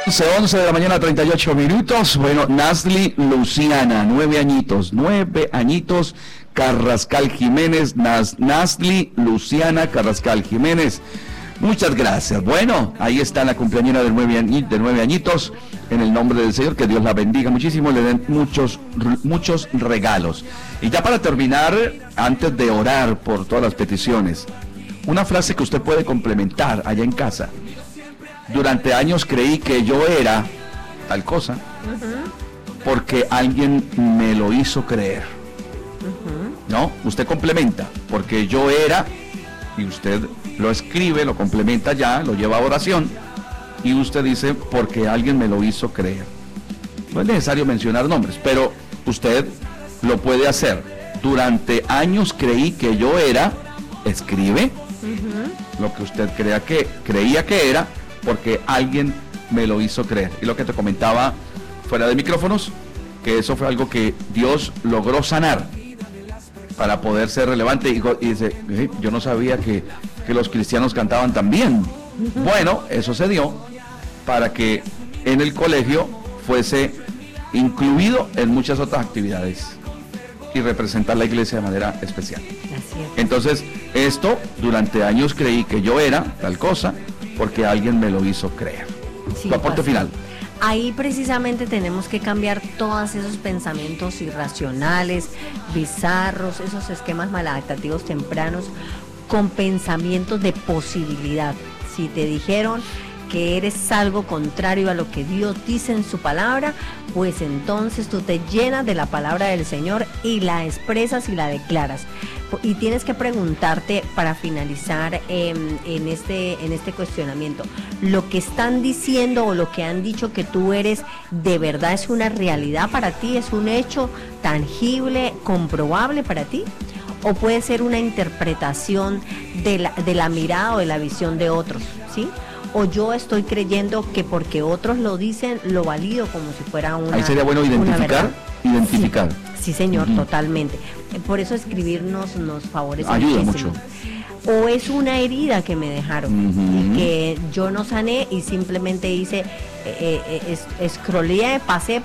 11 de la mañana, 38 minutos. Bueno, Nasli Luciana, 9 añitos, Carrascal Jiménez, Nasli Luciana Carrascal Jiménez. Muchas gracias. Bueno, ahí está la cumpleañera de 9 añitos. En el nombre del Señor, que Dios la bendiga muchísimo, le den muchos regalos. Y ya para terminar, antes de orar por todas las peticiones, una frase que usted puede complementar allá en casa. Durante años creí que yo era tal cosa, porque alguien me lo hizo creer. ¿No? Usted complementa, porque yo era, y usted lo escribe, lo complementa ya, lo lleva a oración, y usted dice, porque alguien me lo hizo creer. No es necesario mencionar nombres, pero usted lo puede hacer. Durante años creí que yo era, escribe lo que usted creía que era, porque alguien me lo hizo creer. Y lo que te comentaba fuera de micrófonos, que eso fue algo que Dios logró sanar para poder ser relevante. Y dice, yo no sabía que los cristianos cantaban tan bien. Bueno, eso se dio para que en el colegio fuese incluido en muchas otras actividades y representar la iglesia de manera especial. Entonces, esto durante años creí que yo era tal cosa, porque alguien me lo hizo creer. Sí, tu aporte final. Ahí precisamente tenemos que cambiar todos esos pensamientos irracionales, bizarros, esos esquemas maladaptativos tempranos, con pensamientos de posibilidad. Si te dijeron que eres algo contrario a lo que Dios dice en su palabra, pues entonces tú te llenas de la palabra del Señor y la expresas y la declaras. Y tienes que preguntarte, para finalizar en este cuestionamiento, ¿lo que están diciendo o lo que han dicho que tú eres de verdad es una realidad para ti? ¿Es un hecho tangible, comprobable para ti? ¿O puede ser una interpretación de la mirada o de la visión de otros? ¿Sí? O yo estoy creyendo que porque otros lo dicen, lo valido como si fuera una. Ahí sería bueno identificar. Sí, señor, totalmente. Por eso escribir nos favorece ayuda muchísimo. Mucho. O es una herida que me dejaron y que yo no sané y simplemente hice, scrolleé, pasé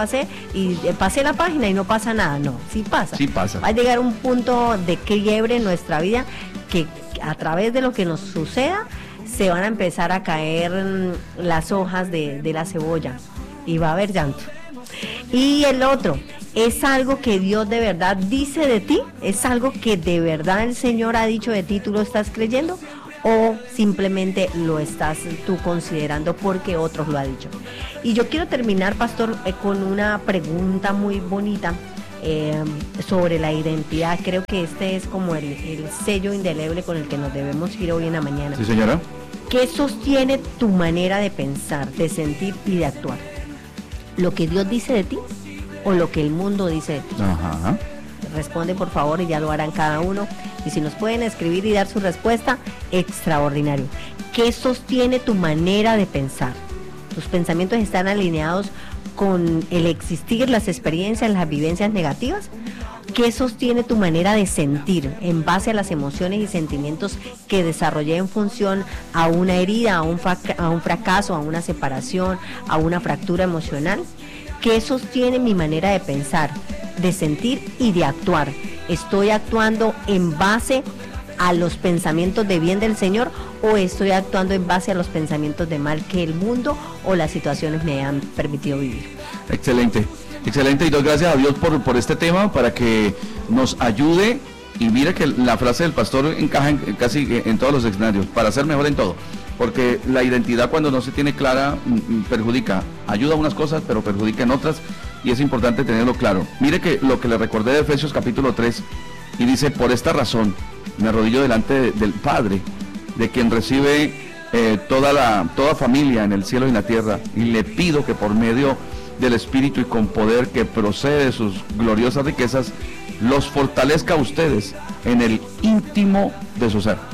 y pasé la página y no pasa nada. No, sí pasa. Sí pasa. Va a llegar un punto de quiebre en nuestra vida que a través de lo que nos suceda se van a empezar a caer las hojas de la cebolla y va a haber llanto. Y el otro, ¿es algo que Dios de verdad dice de ti? ¿Es algo que de verdad el Señor ha dicho de ti, tú lo estás creyendo? ¿O simplemente lo estás tú considerando porque otros lo han dicho? Y yo quiero terminar, pastor, con una pregunta muy bonita sobre la identidad. Creo que este es como el sello indeleble con el que nos debemos ir hoy en la mañana. Sí, señora. ¿Qué sostiene tu manera de pensar, de sentir y de actuar? ¿Lo que Dios dice de ti o lo que el mundo dice de ti? Ajá. Responde, por favor, y ya lo harán cada uno. Y si nos pueden escribir y dar su respuesta, extraordinario. ¿Qué sostiene tu manera de pensar? ¿Tus pensamientos están alineados con el existir, las experiencias, las vivencias negativas? ¿Qué sostiene tu manera de sentir en base a las emociones y sentimientos que desarrollé en función a una herida, a un fracaso, a una separación, a una fractura emocional? ¿Qué sostiene mi manera de pensar, de sentir y de actuar? ¿Estoy actuando en base a los pensamientos de bien del Señor o estoy actuando en base a los pensamientos de mal que el mundo o las situaciones me han permitido vivir? Excelente, y doy gracias a Dios por este tema, para que nos ayude. Y mira que la frase del pastor encaja casi en todos los escenarios, para ser mejor en todo, porque la identidad, cuando no se tiene clara, perjudica, ayuda a unas cosas pero perjudica en otras, y es importante tenerlo claro. Mire que lo que le recordé de Efesios capítulo 3, y dice: por esta razón me arrodillo delante del Padre, de quien recibe toda familia en el cielo y en la tierra, y le pido que por medio del Espíritu y con poder que procede de sus gloriosas riquezas, los fortalezca a ustedes en el íntimo de su ser.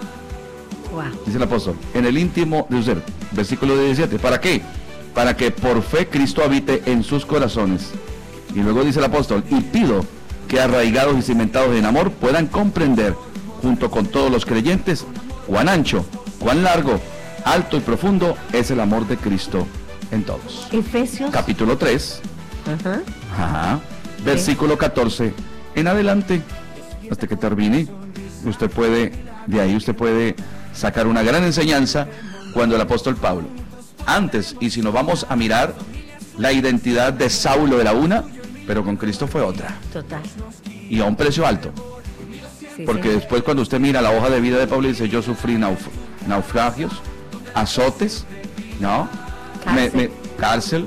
Wow. Dice el apóstol, en el íntimo de su ser. Versículo 17. ¿Para qué? Para que por fe Cristo habite en sus corazones. Y luego dice el apóstol: y pido que arraigados y cimentados en amor puedan comprender, junto con todos los creyentes, cuán ancho, cuán largo, alto y profundo es el amor de Cristo, en todos. Efesios. Capítulo 3, Ajá. versículo 14 en adelante, hasta que termine. De ahí usted puede sacar una gran enseñanza cuando el apóstol Pablo, antes, y si nos vamos a mirar, la identidad de Saulo era una, pero con Cristo fue otra. Total. Y a un precio alto. Sí, Porque sí. después cuando usted mira la hoja de vida de Pablo, dice, yo sufrí naufragios, azotes, ¿no? Cárcel,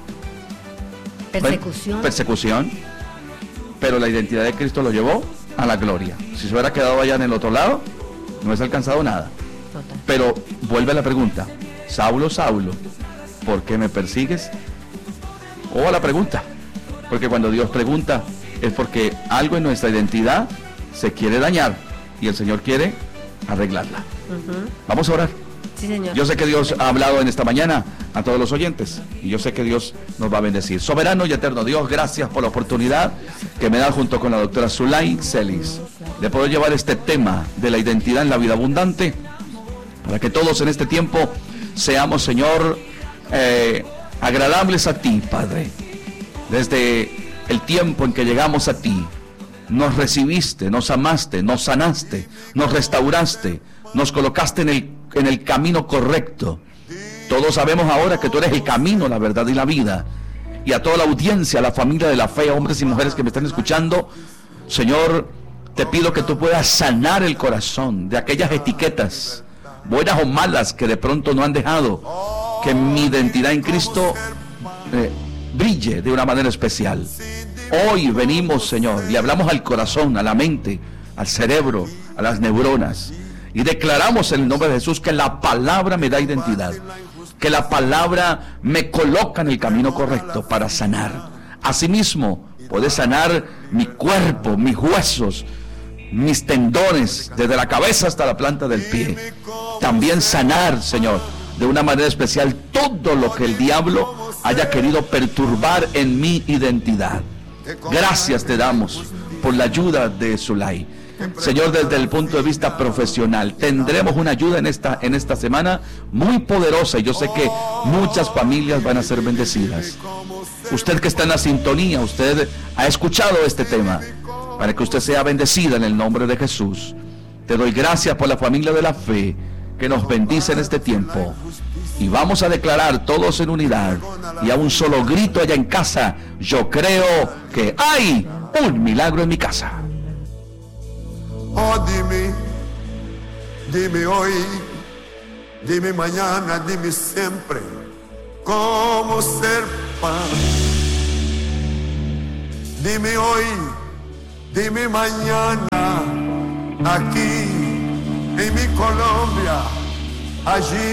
Persecución. persecución, pero la identidad de Cristo lo llevó a la gloria. Si se hubiera quedado allá en el otro lado, no hubiese alcanzado nada. Total. Pero vuelve la pregunta, Saulo, Saulo, ¿por qué me persigues? O a la pregunta, porque cuando Dios pregunta es porque algo en nuestra identidad se quiere dañar y el Señor quiere arreglarla. Vamos a orar. Sí, señor. Yo sé que Dios ha hablado en esta mañana a todos los oyentes y yo sé que Dios nos va a bendecir. Soberano y eterno Dios, gracias por la oportunidad que me da junto con la doctora Zulay Celis de poder llevar este tema de la identidad en la vida abundante para que todos en este tiempo seamos, Señor, agradables a ti, Padre. Desde el tiempo en que llegamos a ti, nos recibiste, nos amaste, nos sanaste, nos restauraste, nos colocaste en el camino correcto. Todos sabemos ahora que tú eres el camino, la verdad y la vida. Y a toda la audiencia, a la familia de la fe, hombres y mujeres que me están escuchando, Señor, te pido que tú puedas sanar el corazón de aquellas etiquetas, buenas o malas, que de pronto no han dejado que mi identidad en Cristo brille de una manera especial. Hoy venimos, Señor, y hablamos al corazón, a la mente, al cerebro, a las neuronas, y declaramos en el nombre de Jesús que la palabra me da identidad, que la palabra me coloca en el camino correcto para sanar. Asimismo, puede sanar mi cuerpo, mis huesos, mis tendones, desde la cabeza hasta la planta del pie. También sanar, Señor, de una manera especial todo lo que el diablo haya querido perturbar en mi identidad. Gracias te damos por la ayuda de Zulay. Señor, desde el punto de vista profesional, tendremos una ayuda en esta semana muy poderosa y yo sé que muchas familias van a ser bendecidas. Usted que está en la sintonía, usted ha escuchado este tema, para que usted sea bendecida en el nombre de Jesús. Te doy gracias por la familia de la fe que nos bendice en este tiempo. Y vamos a declarar todos en unidad y a un solo grito allá en casa: yo creo que hay un milagro en mi casa. Oh, dime hoy, dime mañana, dime siempre, cómo ser paz. Dime hoy, dime mañana, aquí en mi Colombia, allí